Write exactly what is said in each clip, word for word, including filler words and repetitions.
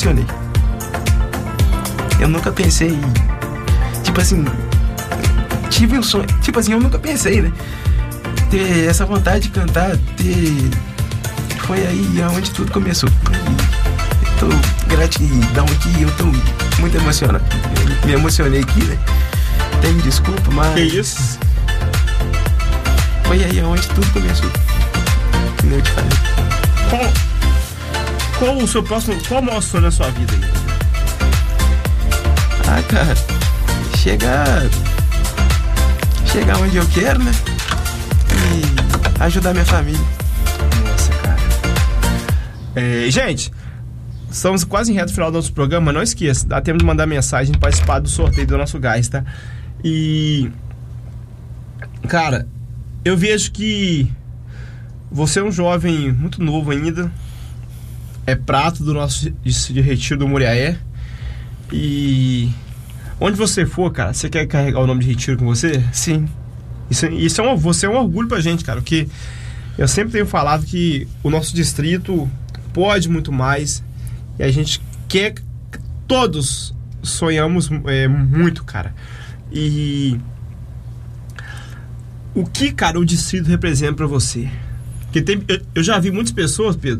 emocionei. Eu nunca pensei, tipo assim, tive um sonho, tipo assim, eu nunca pensei, né? Ter essa vontade de cantar, ter... Foi aí onde tudo começou. Eu tô gratidão aqui, eu tô muito emocionado. Eu me emocionei aqui, né? Tem desculpa, mas... Que isso? Foi aí onde tudo começou. Que nem eu te falei. Qual, qual o seu próximo... Qual o maior sonho na sua vida aí? Ah, cara, chegar... Chegar onde eu quero, né? E ajudar minha família. Nossa, cara. É, gente, estamos quase em reto final do nosso programa. Não esqueça, dá tempo de mandar mensagem e participar do sorteio do nosso gás, tá? E... Cara, eu vejo que você é um jovem muito novo ainda. É prato do nosso de, de retiro do Muriaé. E... Onde você for, cara, você quer carregar o nome de retiro com você? Sim. Isso, isso é um, você é um orgulho pra gente, cara, porque eu sempre tenho falado que o nosso distrito pode muito mais e a gente quer, todos sonhamos é, muito, cara. E o que, cara, o distrito representa pra você? Porque tem, eu, eu já vi muitas pessoas, Pedro,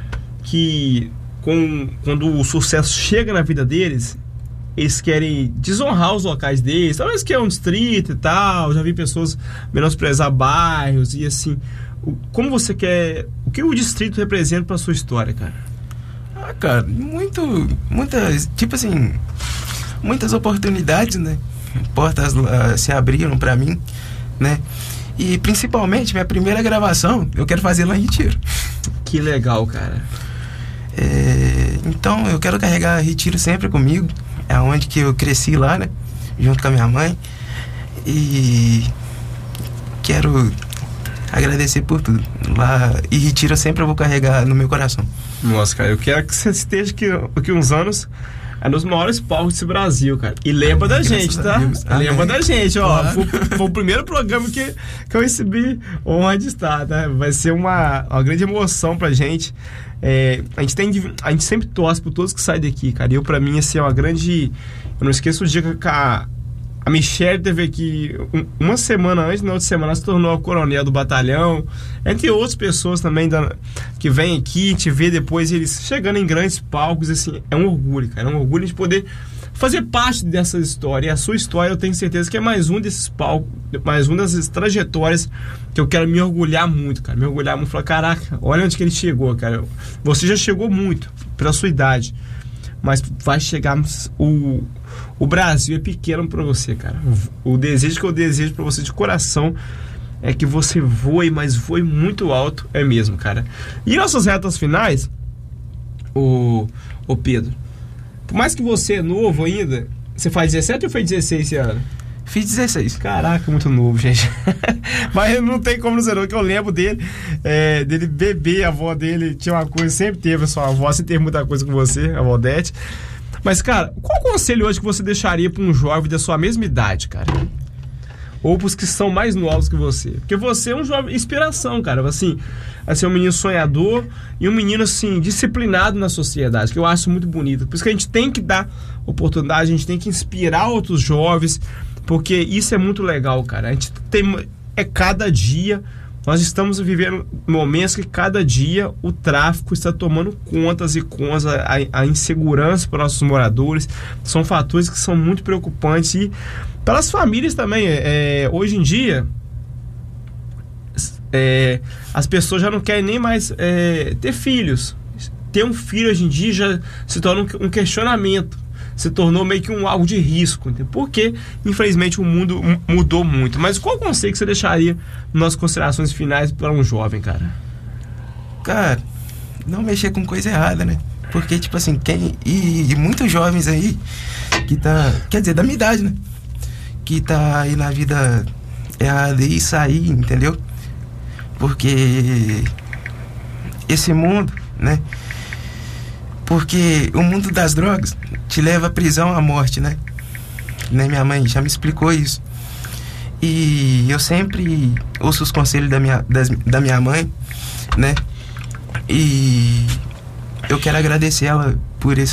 que com, quando o sucesso chega na vida deles, eles querem desonrar os locais deles, talvez que é um distrito e tal. Já vi pessoas menosprezar bairros e assim. O, como você quer... O que o distrito representa pra sua história, cara? Ah, cara, muito... Muitas... Tipo assim... Muitas oportunidades, né? Portas uh, se abriram pra mim, né? E principalmente, minha primeira gravação, eu quero fazer lá em Retiro. Que legal, cara. É, então, eu quero carregar Retiro sempre comigo. É onde que eu cresci lá, né? Junto com a minha mãe. E quero agradecer por tudo. Lá, e Retiro sempre eu vou carregar no meu coração. Nossa, cara, eu quero que você esteja aqui, aqui uns anos é nos maiores palcos desse Brasil, cara. E lembra da gente, tá? Lembra da gente, ó. Foi, foi o primeiro programa que, que eu recebi honra de estar, tá? Vai ser uma, uma grande emoção pra gente. É, a, gente tem, a gente sempre torce por todos que saem daqui, cara. E eu, pra mim, assim, é uma grande... Eu não esqueço o dia que a, a Michelle teve aqui um, uma semana antes, na outra semana se tornou a coronel do batalhão, entre outras pessoas também da, que vêm aqui, te vê depois eles chegando em grandes palcos, assim, é um orgulho, cara. É um orgulho de poder fazer parte dessa história. E a sua história, eu tenho certeza que é mais um desses palcos, mais um dessas trajetórias que eu quero me orgulhar muito, cara. Me orgulhar muito, falar, caraca, olha onde que ele chegou, cara. Você já chegou muito, pela sua idade, mas vai chegar... O, o Brasil é pequeno pra você, cara. O, o desejo que eu desejo pra você de coração é que você voe, mas voe muito alto, é mesmo, cara. E nossas retas finais, o, o Pedro, por mais que você é novo ainda, você faz dezessete ou foi dezesseis esse ano? Fiz dezesseis. Caraca, muito novo, gente. Mas não tem como não ser novo, que eu lembro dele, é, dele beber, a avó dele tinha uma coisa, sempre teve a sua avó, sempre teve muita coisa com você, a Valdete. Mas, cara, qual conselho hoje que você deixaria pra um jovem da sua mesma idade, cara? Ou pros que são mais novos que você? Porque você é um jovem inspiração, cara. Assim, assim, um menino sonhador e um menino, assim, disciplinado na sociedade, que eu acho muito bonito. Por isso que a gente tem que dar oportunidade, a gente tem que inspirar outros jovens, porque isso é muito legal, cara. A gente tem... É cada dia... Nós estamos vivendo momentos que cada dia o tráfico está tomando contas e contas, a, a insegurança para nossos moradores. São fatores que são muito preocupantes. E para as famílias também, é, hoje em dia, é, as pessoas já não querem nem mais é, ter filhos. Ter um filho hoje em dia já se torna um, um questionamento. Se tornou meio que um algo de risco, entendeu? Porque, infelizmente, o mundo mudou muito. Mas qual conselho que você deixaria nas considerações finais para um jovem, cara? Cara, não mexer com coisa errada, né? Porque, tipo assim, quem... E, e muitos jovens aí que tá... Quer dizer, da minha idade, né? Que tá aí na vida errada e sair, entendeu? Porque esse mundo, né? Porque o mundo das drogas te leva à prisão, à morte, né? Né, minha mãe já me explicou isso. E eu sempre ouço os conselhos da minha, das, da minha mãe, né? E eu quero agradecer ela por esse